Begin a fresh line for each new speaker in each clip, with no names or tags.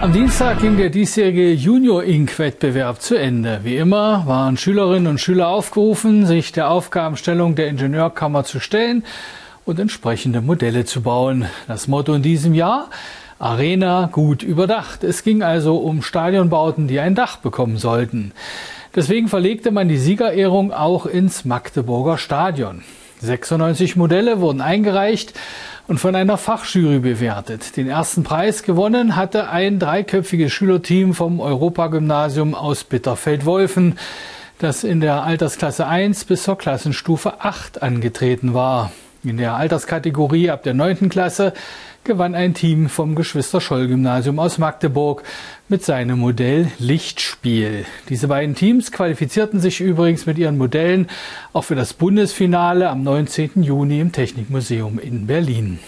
Am Dienstag ging der diesjährige Junior-Ink-Wettbewerb zu Ende. Wie immer waren Schülerinnen und Schüler aufgerufen, sich der Aufgabenstellung der Ingenieurkammer zu stellen und entsprechende Modelle zu bauen. Das Motto in diesem Jahr: Arena gut überdacht. Es ging also um Stadionbauten, die ein Dach bekommen sollten. Deswegen verlegte man die Siegerehrung auch ins Magdeburger Stadion. 96 Modelle wurden eingereicht und von einer Fachjury bewertet. Den ersten Preis gewonnen hatte ein dreiköpfiges Schülerteam vom Europagymnasium aus Bitterfeld-Wolfen, das in der Altersklasse 1 bis zur Klassenstufe 8 angetreten war. In der Alterskategorie ab der 9. Klasse gewann ein Team vom Geschwister-Scholl-Gymnasium aus Magdeburg mit seinem Modell Lichtspiel. Diese beiden Teams qualifizierten sich übrigens mit ihren Modellen auch für das Bundesfinale am 19. Juni im Technikmuseum in Berlin.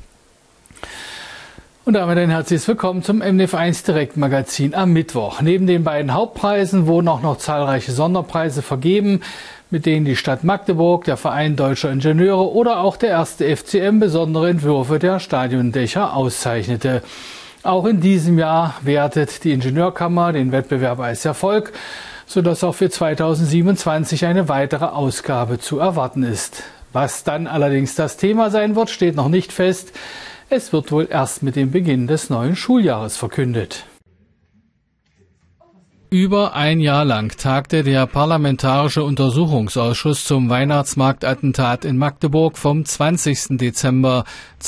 Und damit ein herzliches Willkommen zum MDF1 Direktmagazin am Mittwoch. Neben den beiden Hauptpreisen wurden auch noch zahlreiche Sonderpreise vergeben, mit denen die Stadt Magdeburg, der Verein Deutscher Ingenieure oder auch der 1. FCM besondere Entwürfe der Stadiondächer auszeichnete. Auch in diesem Jahr wertet die Ingenieurkammer den Wettbewerb als Erfolg, sodass auch für 2027 eine weitere Ausgabe zu erwarten ist. Was dann allerdings das Thema sein wird, steht noch nicht fest. Es wird wohl erst mit dem Beginn des neuen Schuljahres verkündet. Über ein Jahr lang tagte der Parlamentarische Untersuchungsausschuss zum Weihnachtsmarktattentat in Magdeburg vom 20. Dezember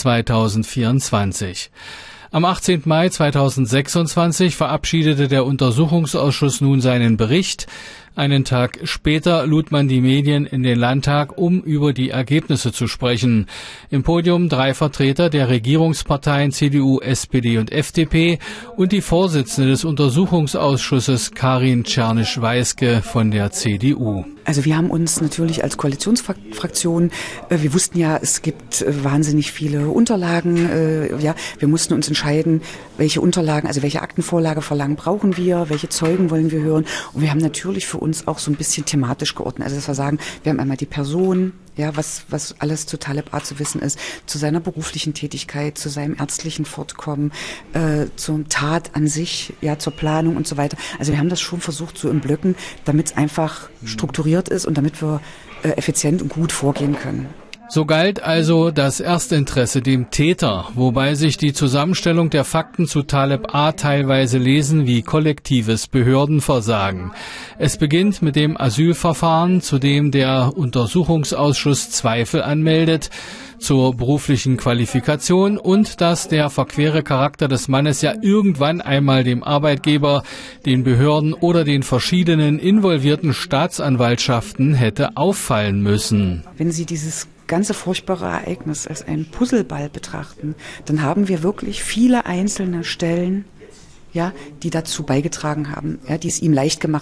2024. Am 18. Mai 2026 verabschiedete der Untersuchungsausschuss nun seinen Bericht. Einen Tag später lud man die Medien in den Landtag, um über die Ergebnisse zu sprechen. Im Podium 3 Vertreter der Regierungsparteien CDU, SPD und FDP und die Vorsitzende des Untersuchungsausschusses Karin Czernisch-Weiske von der CDU.
Also wir haben uns natürlich als Koalitionsfraktion, wir wussten ja, es gibt wahnsinnig viele Unterlagen. Wir mussten uns entscheiden, welche Unterlagen, also welche Aktenvorlage verlangen brauchen wir, welche Zeugen wollen wir hören. Und wir haben natürlich für uns auch so ein bisschen thematisch geordnet. Also dass wir sagen, wir haben einmal die Person, ja, was alles zu Taleb A zu wissen ist, zu seiner beruflichen Tätigkeit, zu seinem ärztlichen Fortkommen, zur Tat an sich, ja, zur Planung und so weiter. Also wir haben das schon versucht so in Blöcken, damit es einfach strukturiert ist und damit wir effizient und gut vorgehen können.
So galt also das Erstinteresse dem Täter, wobei sich die Zusammenstellung der Fakten zu Taleb A teilweise lesen wie kollektives Behördenversagen. Es beginnt mit dem Asylverfahren, zu dem der Untersuchungsausschuss Zweifel anmeldet, zur beruflichen Qualifikation und dass der verquere Charakter des Mannes ja irgendwann einmal dem Arbeitgeber, den Behörden oder den verschiedenen involvierten Staatsanwaltschaften hätte auffallen müssen.
Wenn Sie dieses ganze furchtbare Ereignis als einen Puzzleball betrachten, dann haben wir wirklich viele einzelne Stellen, ja, die dazu beigetragen haben, ja, die es ihm leicht gemacht